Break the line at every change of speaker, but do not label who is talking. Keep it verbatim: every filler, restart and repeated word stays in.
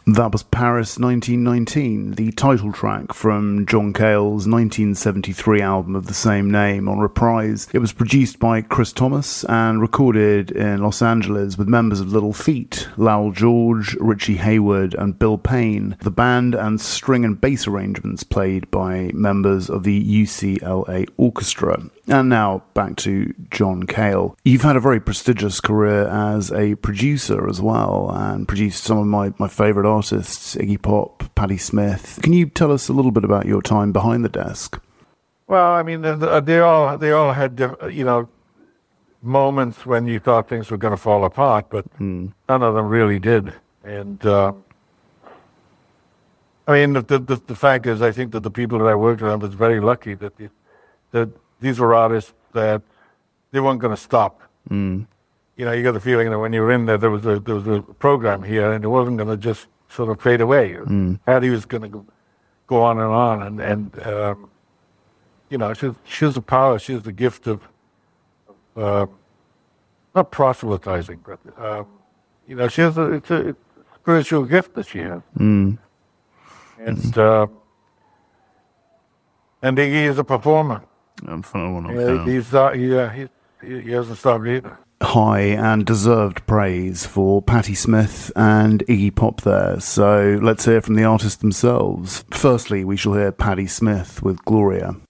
That was Paris nineteen nineteen, the title track from John Cale's nineteen seventy-three album of the same name on Reprise. It was produced by Chris Thomas and recorded in Los Angeles with members of Little Feat, Lowell George, Richie Hayward and Bill Payne. The band and string and bass arrangements played by members of the U C L A Orchestra. And now back to John Cale. You've had a very prestigious career as a producer as well, and produced some of my, my favourite artists, Iggy Pop, Patti Smith. Can you tell us a little bit about your time behind the desk?
Well, I mean, they all they all had, you know, moments when you thought things were going to fall apart, but mm. none of them really did. And uh, I mean, the, the the fact is, I think that the people that I worked with, I was very lucky that the, that these were artists that they weren't going to stop. Mm. You know, you got the feeling that when you were in there, there was a there was a program here, and it wasn't going to just sort of fade away. Mm. Patty was going to go, go on and on, and and um, you know, she she has the power, she has the gift of uh, not proselytizing, but um, you know, she has a it's a spiritual gift that she has, mm. and mm. Uh, and Iggy is a performer.
I'm
yeah, he's uh, he, uh, he he hasn't stopped either.
High and deserved praise for Patti Smith and Iggy Pop there. So let's hear from the artists themselves. Firstly, we shall hear Patti Smith with Gloria.